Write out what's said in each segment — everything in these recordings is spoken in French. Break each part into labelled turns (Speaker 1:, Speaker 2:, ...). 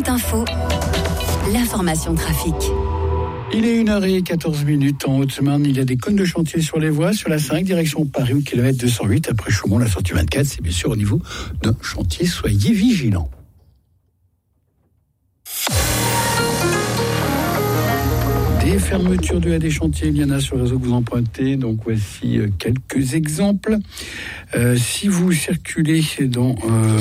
Speaker 1: Autoroute Info, l'information trafic.
Speaker 2: Il est 1h14 en Haute-Marne. Il y a des cônes de chantier sur les voies. Sur la 5, direction Paris, au kilomètre 208. Après Chaumont, la sortie 24, c'est bien sûr au niveau d'un chantier. Soyez vigilants. Des fermetures de des chantiers, il y en a sur le réseau que vous empruntez. Donc voici quelques exemples. Si vous circulez dans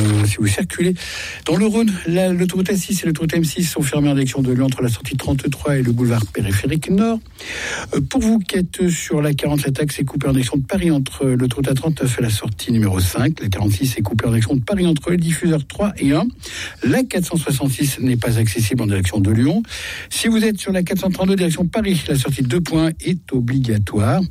Speaker 2: le Rhône, l'autoroute A6 et l'autoroute M6 sont fermées en direction de Lyon entre la sortie 33 et le boulevard périphérique Nord. Pour vous qui êtes sur la 40, la taxe est coupée en direction de Paris entre l'autoroute A39 et la sortie numéro 5. La 46 est coupée en direction de Paris entre les diffuseurs 3 et 1. La 466 n'est pas accessible en direction de Lyon. Si vous êtes sur la 432 direction Paris, la sortie de 2 points est obligatoire.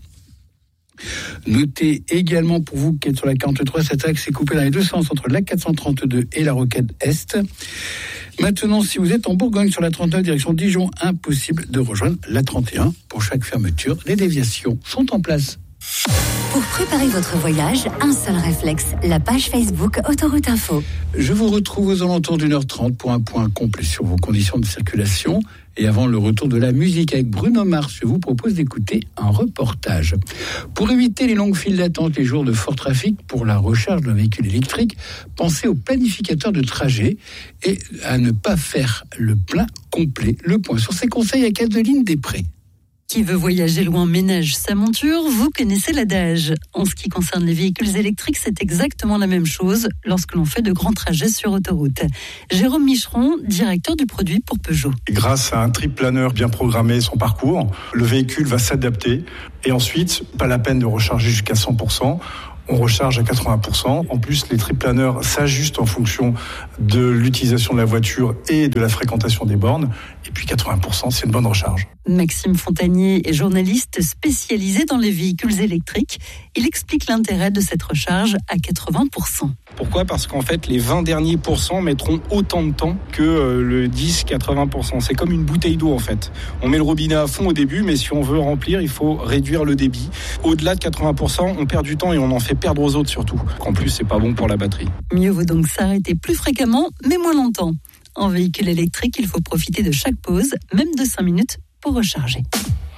Speaker 2: Notez également pour vous qui êtes sur la 43, cette axe est coupée dans les deux sens entre la 432 et la Rocade Est. Maintenant, si vous êtes en Bourgogne sur la 39 direction Dijon, impossible de rejoindre la 31. Pour chaque fermeture, les déviations sont en place.
Speaker 1: Pour préparer votre voyage, un seul réflexe, la page Facebook Autoroute Info.
Speaker 2: Je vous retrouve aux alentours d'1h30 pour un point complet sur vos conditions de circulation. Et avant le retour de la musique avec Bruno Mars, je vous propose d'écouter un reportage. Pour éviter les longues files d'attente les jours de fort trafic pour la recharge d'un véhicule électrique, pensez au planificateur de trajet et à ne pas faire le plein complet. Le point sur ces conseils avec Adeline Després.
Speaker 3: Qui veut voyager loin ménage sa monture, vous connaissez l'adage. En ce qui concerne les véhicules électriques, c'est exactement la même chose lorsque l'on fait de grands trajets sur autoroute. Jérôme Micheron, directeur du produit pour Peugeot.
Speaker 4: Grâce à un trip planeur bien programmé son parcours, le véhicule va s'adapter et ensuite, pas la peine de recharger jusqu'à 100%. On recharge à 80%. En plus, les trip planeurs s'ajustent en fonction de l'utilisation de la voiture et de la fréquentation des bornes. Et puis 80%, c'est une bonne recharge.
Speaker 3: Maxime Fontanier est journaliste spécialisé dans les véhicules électriques. Il explique l'intérêt de cette recharge à 80%.
Speaker 5: Pourquoi ? Parce qu'en fait, les 20 derniers pourcents mettront autant de temps que le 10-80%. C'est comme une bouteille d'eau en fait. On met le robinet à fond au début, mais si on veut remplir, il faut réduire le débit. Au-delà de 80%, on perd du temps et on en fait perdre aux autres surtout. En plus, c'est pas bon pour la batterie.
Speaker 3: Mieux vaut donc s'arrêter plus fréquemment, mais moins longtemps. En véhicule électrique, il faut profiter de chaque pause, même de 5 minutes, pour recharger.